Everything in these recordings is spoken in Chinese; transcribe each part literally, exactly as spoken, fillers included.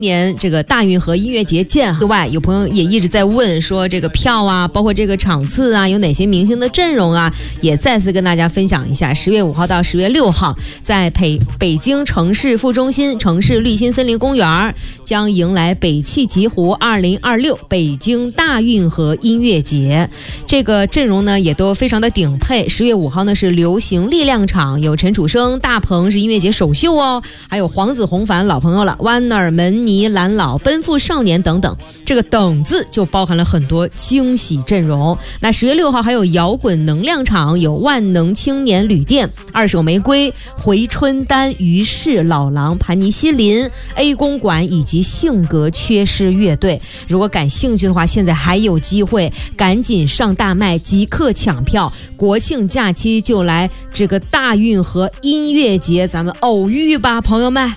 年这个大运河音乐节见。另外有朋友也一直在问说这个票啊，包括这个场次啊，有哪些明星的阵容啊，也再次跟大家分享一下。十月五号到十月六号，在北北京城市副中心城市绿心森林公园将迎来北汽极狐二零二六北京大运河音乐节。这个阵容呢也都非常的顶配。十月五号呢是流行力量场，有陈楚生、大鹏是音乐节首秀哦，还有黄子弘凡老朋友了，湾儿、门尼、蓝老、奔赴少年等等。这个等字就包含了很多惊喜阵容。那十月六号还有摇滚能量场，有万能青年旅店、二手玫瑰、回春丹、于氏、老狼、盘尼西林、A 公馆以及性格缺失乐队。如果感兴趣的话，现在还有机会，赶紧上大麦即刻抢票。国庆假期就来这个大运河音乐节，咱们偶遇吧，朋友们。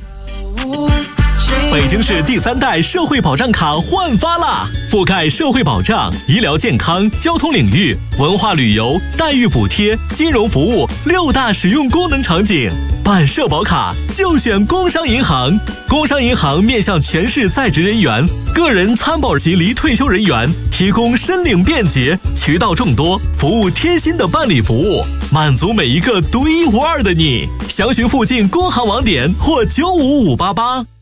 北京市第三代社会保障卡换发啦，覆盖社会保障、医疗健康、交通领域、文化旅游、待遇补贴、金融服务六大使用功能场景。办社保卡就选工商银行，工商银行面向全市在职人员、个人参保及离退休人员，提供申领便捷、渠道众多、服务贴心的办理服务，满足每一个独一无二的你。详询附近工行网点或九五五八八。